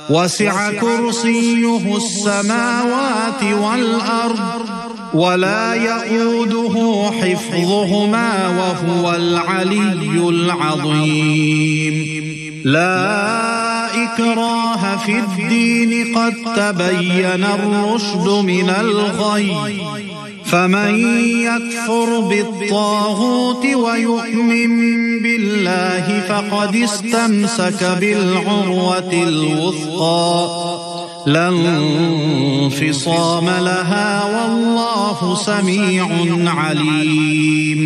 وسع كرسيه السماوات والأرض ولا يئوده حفظهما وهو العلي العظيم. لا إكراه في الدين قد تبين الرشد من الغي، فمن يكفر بالطاغوت ويؤمن بالله فقد استمسك بالعروة الوثقى لا انفصام لها والله سميع عليم.